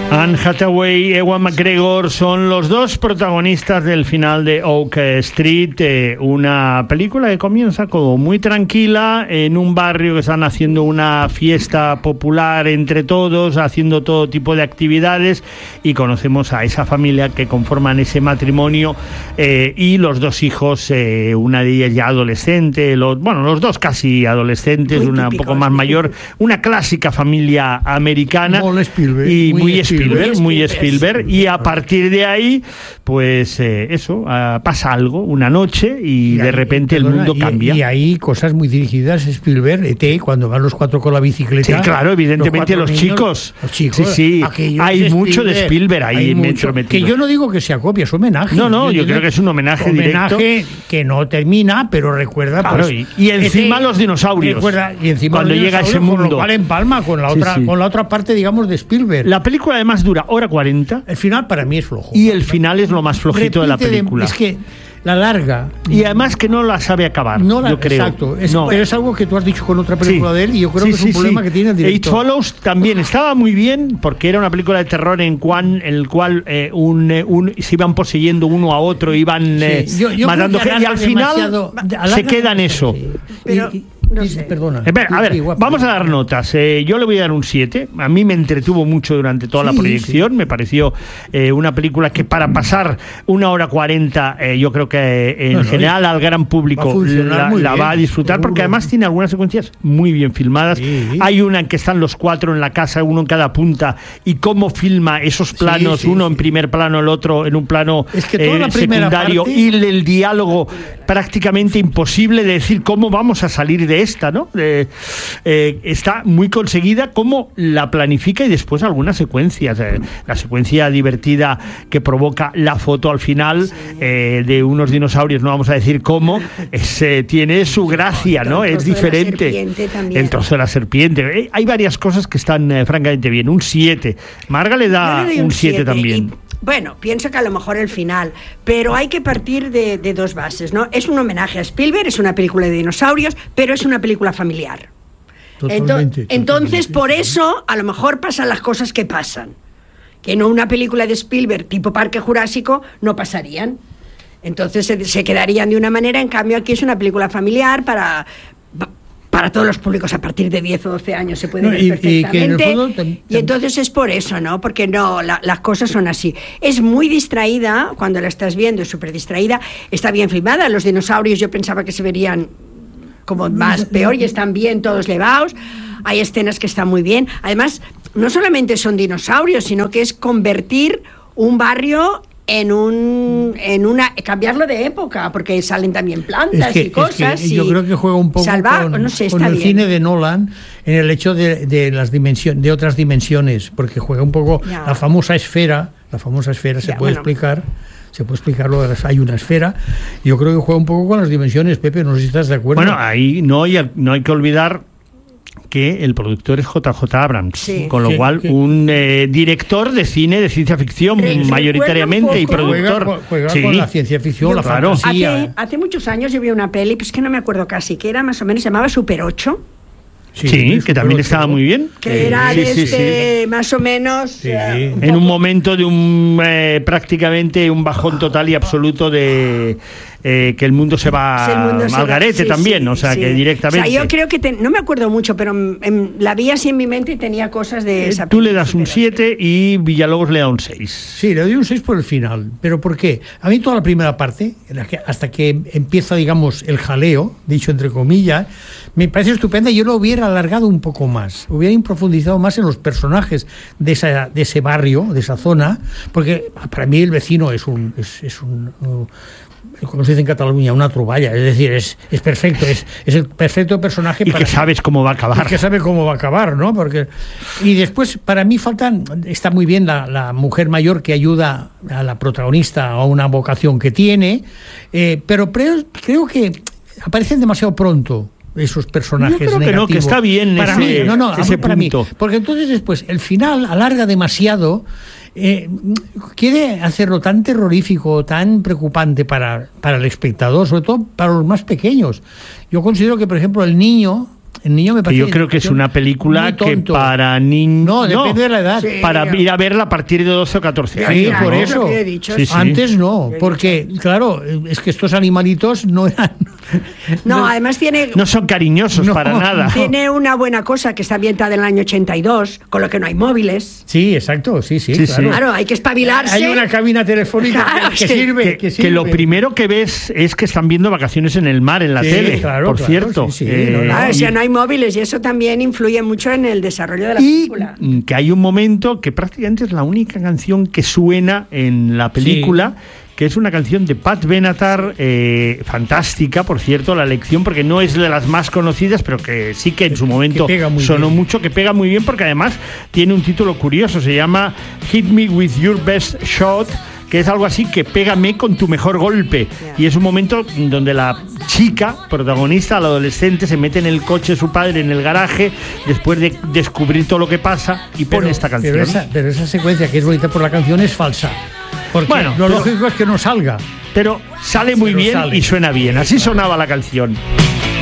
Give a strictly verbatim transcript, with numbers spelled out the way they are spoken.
Anne Hathaway y Ewan McGregor son los dos protagonistas del final de Oak Street, eh, una película que comienza como muy tranquila en un barrio que están haciendo una fiesta popular entre todos, haciendo todo tipo de actividades, y conocemos a esa familia que conforman ese matrimonio eh, y los dos hijos, eh, una de ellas ya adolescente, los, bueno, los dos casi adolescentes, muy una típico, un poco más mayor, una clásica familia americana muy Spielberg, y muy, muy Spielberg. Spielberg, muy Spielberg, y a partir de ahí, pues eh, eso, uh, pasa algo, una noche, y, y de ahí, repente perdona, el mundo y, cambia. Y hay cosas muy dirigidas, Spielberg, E T, cuando van los cuatro con la bicicleta. Sí, claro, evidentemente los, los, niños, chicos, los chicos. Sí, sí, hay de mucho de Spielberg ahí mucho, metido. Que yo no digo que sea copia, es homenaje. No, no, yo, yo creo que es un homenaje, homenaje directo. que no termina, pero recuerda. Claro, pues, y, y encima E T, los dinosaurios. Recuerda, y encima cuando llega ese mundo. Con lo cual empalma con la, otra, sí, sí. con la otra parte, digamos, de Spielberg. La película además dura hora cuarenta. El final para mí es flojo. Y el final es lo más flojito Repite de la película. De, es que la larga. Y además que no la sabe acabar, no la, yo creo. Exacto. Es, no. Pero es algo que tú has dicho con otra película sí. de él, y yo creo sí, que es un sí, problema sí. que tiene el director. It Follows también estaba muy bien, porque era una película de terror en, cuan, en el cual eh, un, un, se iban poseyendo uno a otro, iban eh, sí. yo, yo matando gente, y al final se queda en eso. Sí. Pero, y, no sé. Perdona. Espera, a ver, sí, vamos a dar notas. Eh, yo le voy a dar un siete. A mí me entretuvo mucho durante toda sí, la proyección. Sí. Me pareció eh, una película que para pasar una hora cuarenta, eh, yo creo que eh, en no, general no, al gran público va la, la va a disfrutar, seguro. Porque además tiene algunas secuencias muy bien filmadas. Sí. Hay una en que están los cuatro en la casa, uno en cada punta, y cómo filma esos planos, sí, sí, uno sí. en primer plano, el otro en un plano es que toda eh, la secundario, parte... y el, el diálogo prácticamente imposible de decir cómo vamos a salir de esta, ¿no? Eh, eh, está muy conseguida cómo la planifica, y después algunas secuencias, eh, la secuencia divertida que provoca la foto al final sí. eh, de unos dinosaurios, no vamos a decir cómo, es, eh, tiene su gracia, ¿no? Es diferente. El trozo de la serpiente. Eh, hay varias cosas que están eh, francamente bien. Un siete. Marga le da le un siete también. Y... Bueno, pienso que a lo mejor el final, pero hay que partir de, de dos bases, ¿no? Es un homenaje a Spielberg, es una película de dinosaurios, pero es una película familiar. Totalmente, Ento- entonces, totalmente. Por eso, a lo mejor pasan las cosas que pasan, que en una película de Spielberg tipo Parque Jurásico no pasarían. Entonces se, se quedarían de una manera, en cambio aquí es una película familiar para... para todos los públicos a partir de diez o doce años se puede no, ver y, perfectamente y, que en el y entonces es por eso, ¿no? Porque no, la, las cosas son así. Es muy distraída, cuando la estás viendo es súper distraída, está bien filmada, los dinosaurios yo pensaba que se verían como más peor y están bien todos levados, hay escenas que están muy bien, además no solamente son dinosaurios, sino que es convertir un barrio en un en una cambiarlo de época, porque salen también plantas es que, y cosas. Es que yo creo que juega un poco salvar, con, no sé, con el bien. cine de Nolan en el hecho de, de las dimensiones, de otras dimensiones, porque juega un poco ya. la famosa esfera, la famosa esfera se ya, puede bueno. explicar. Se puede explicarlo, hay una esfera. Yo creo que juega un poco con las dimensiones, Pepe, no sé si estás de acuerdo. Bueno, ahí no hay, no hay que olvidar que el productor es J J Abrams, sí. con lo sí, cual sí. un eh, director de cine de ciencia ficción eh, mayoritariamente y productor. Juega, juega sí. con la ciencia ficción, yo, la claro. fantasía. Hace, hace muchos años yo vi una peli, pues que no me acuerdo casi, que era más o menos, se llamaba Super ocho. Sí, sí, que también estaba muy bien. Que era sí, sí, este, sí. más o menos... Sí. Uh, un en un momento de un eh, prácticamente un bajón total y absoluto de... Eh, que el mundo se va al garete sí, también, sí, o sea, sí. que directamente... O sea, yo creo que... Te, no me acuerdo mucho, pero en, la vi así en mi mente y tenía cosas de esa... Eh, tú le das un siete y Villalobos le da un seis. Sí, le doy un seis por el final. ¿Pero por qué? A mí toda la primera parte, hasta que empieza, digamos, el jaleo, dicho entre comillas, me parece estupenda y yo lo hubiera alargado un poco más. Hubiera profundizado más en los personajes de, esa, de ese barrio, de esa zona, porque para mí el vecino es un... Es, es un uh, como se dice en Cataluña, una truballa, es decir, es, es perfecto, es, es el perfecto personaje. Y para que sabes cómo va a acabar. Y que sabe cómo va a acabar, ¿no? Porque, y después, para mí faltan, está muy bien la, la mujer mayor que ayuda a la protagonista a una vocación que tiene, eh, pero creo, creo que aparecen demasiado pronto esos personajes negativos. Yo creo que no, que está bien para ese, mí, no, no, ese para punto. Mí, porque entonces después, el final alarga demasiado. Eh, quiere hacerlo tan terrorífico, tan preocupante para, para el espectador, sobre todo para los más pequeños. Yo considero que, por ejemplo, el niño El niño me parece yo creo que es una película que para niños... No, depende no, de la edad. Sí, para ir a verla a partir de doce o catorce años. Sí, por ¿no? eso. Dicho, sí, sí. Antes no, porque, claro, es que estos animalitos no eran... No, no además tiene... No son cariñosos no, para nada. Tiene una buena cosa que está ambientada en el año ochenta y dos, con lo que no hay móviles. Sí, exacto, sí, sí, sí claro. Sí. Claro, hay que espabilarse. Hay una cabina telefónica claro, que, que, sirve, que, que sirve. Que lo primero que ves es que están viendo Vacaciones en el mar en la sí, tele, claro, por claro, cierto. Sí, sí, eh, no, claro, y, si no hay móviles y eso también influye mucho en el desarrollo de la y película. Que hay un momento que prácticamente es la única canción que suena en la película, sí. que es una canción de Pat Benatar, eh, fantástica, por cierto, la elección, porque no es de las más conocidas, pero que sí que en su momento sonó bien. mucho, que pega muy bien, porque además tiene un título curioso, se llama Hit Me With Your Best Shot, que es algo así que pégame con tu mejor golpe. Yeah. Y es un momento donde la chica protagonista, la adolescente, se mete en el coche de su padre en el garaje después de descubrir todo lo que pasa y pone pero, esta canción. Pero esa, pero esa secuencia que es bonita por la canción es falsa. Porque bueno, lo pero, lógico es que no salga. Pero sale muy pero bien sale. Y suena bien. Así sonaba la canción.